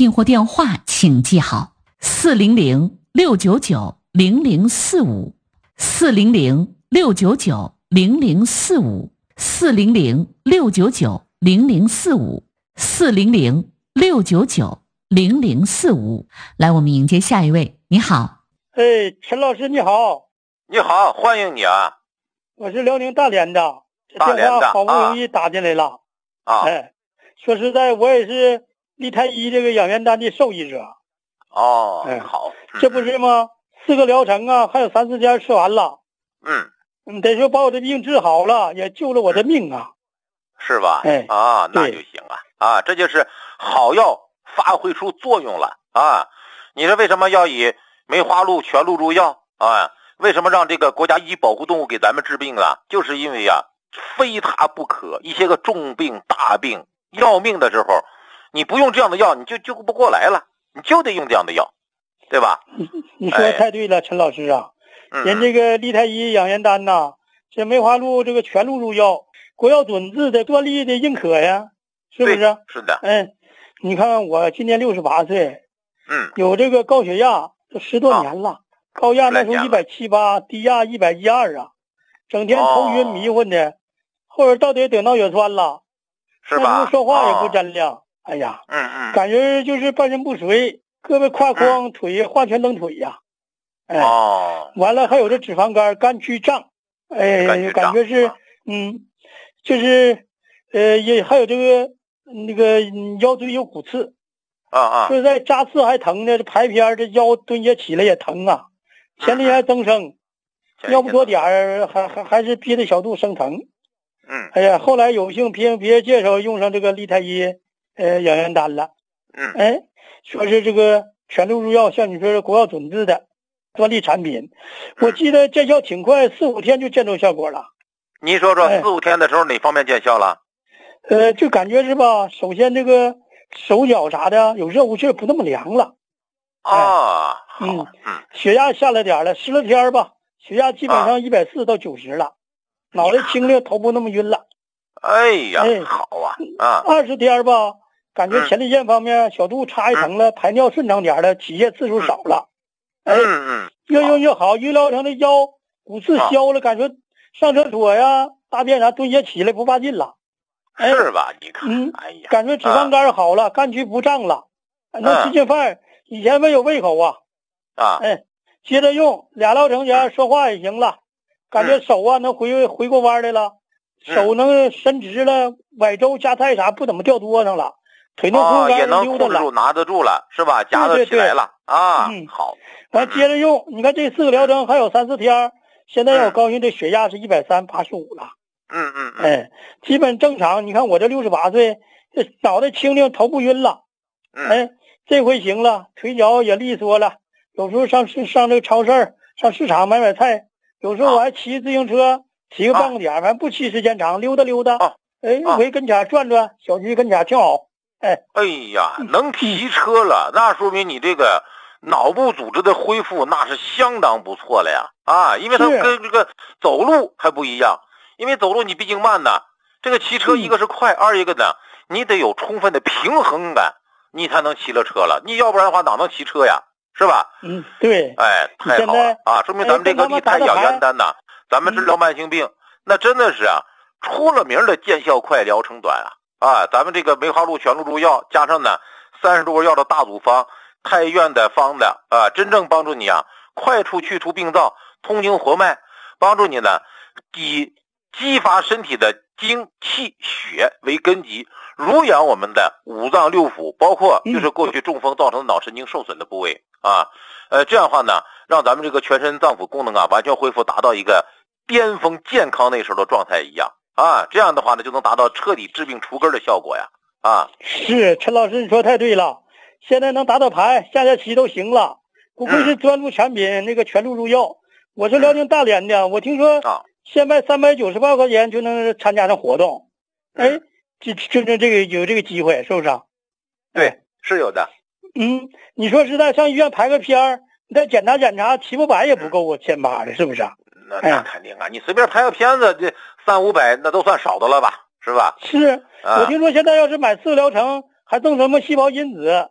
订货电话请记好400-699-0045，400-699-0045，400-699-0045。来，我们迎接下一位。你好。 陈老师你好。 你好，欢迎你啊。 我是辽宁大连的，这电话好不容易打进来了。说实在，我也是利泰医这个养元丹的受益者。 好。 这不是吗？4个疗程啊，还有3、4天吃完了。得说把我的病治好了，也救了我的命啊。 是吧？那就行啊。这就是好药发挥出作用了啊。你说为什么要以梅花鹿全鹿入药啊？为什么让这个国家一级保护动物给咱们治病啊？就是因为非它不可，一些个重病大病要命的时候，你不用这样的药你就救不过来了，你就得用这样的药，对吧？ 你说太对了，陈老师啊。人这个利泰医养元丹呐，这梅花鹿这个全鹿入药，国药准字的专利的认可呀，是不是？ 是的。 你看我今年68岁，有这个高血压都10多年了。高压那时候178，低压112啊，整天头晕迷混的，后边到底得脑血栓了， 是吧？ 那时候说话也不真亮，哎呀，感觉就是半身不遂，胳膊挎筐，腿画全蹬腿呀，完了还有这脂肪肝，肝区胀，感觉是就是也还有这个那个腰椎有骨刺，就是在扎刺还疼呢，这排片这腰蹲下起来也疼啊。前天还增生，要不多点儿还是憋着小肚生疼。后来有幸别人介绍用上这个利泰医养元丹了。说是这个全鹿入药，像你说是国药准字的专利产品。我记得见效挺快，4、5天就见着效果了。 你说说4、5天的时候哪方面见效了？ 就感觉是吧，首先这个手脚啥的有热乎气，不那么凉了。血压下来点了，10来天吧，血压基本上140到90了，脑袋清亮，头不那么晕了。 好啊。 20天吧，感觉前列腺方面小肚插一疼了，排尿顺畅点了，起夜次数少了。越用越好，越疗程的腰骨刺消了，感觉上厕所呀、大便啥蹲下起来不发劲了。 是吧？你看， 感觉脂肪肝好了，肝区不胀了，能吃进饭，以前没有胃口啊。接着用2疗程前说话也行了，感觉手能回过弯来了，手能伸直了，崴粥夹菜啥不怎么掉桌上了，腿能空干也能控制住拿得住了，是吧？夹得起来了。好。 完接着用，你看这4个疗程还有3、4天，现在我高兴，这血压是130/85了。基本正常。你看我这68岁，这脑袋清亮，头不晕了。这回行了，腿脚也利索了。有时候上这个超市上市场买菜，有时候我还骑自行车骑个半个点，反正不骑时间长，溜达溜达。回跟前转转，小区跟前挺好。 能骑车了，那说明你这个脑部组织的恢复那是相当不错了呀。因为它跟这个走路还不一样，因为走路你毕竟慢呢，这个骑车一个是快，二一个呢你得有充分的平衡感，你才能骑了车了，你要不然的话哪能骑车呀，是吧？ 对。 太好了说明咱们这个利泰养元丹呐，咱们治疗慢性病那真的是出了名的见效快，疗程短咱们这个梅花鹿全鹿入药加上呢30多味药的大组方，太医院的方的真正帮助你快去除病灶，通经活脉，帮助你呢以激发身体的精气血为根基，濡养我们的五脏六腑，包括就是过去中风造成的脑神经受损的部位这样的话呢，让咱们这个全身脏腑功能完全恢复，达到一个巅峰健康那时候的状态一样这样的话呢，就能达到彻底治病除根的效果呀是，陈老师你说太对了，现在能打牌下棋都行了，不愧是专注产品，那个全鹿入药。我是辽宁大连的，我听说现在398块钱就能参加上活动。这个有这个机会是不是对，是有的。 你说实在上医院排个片你再检查700-800也不够钱拔的，是不是那肯定你随便排个片子这300-500那都算少的了吧，是吧？ 是。我听说现在要是买4个疗程还赠什么细胞因子，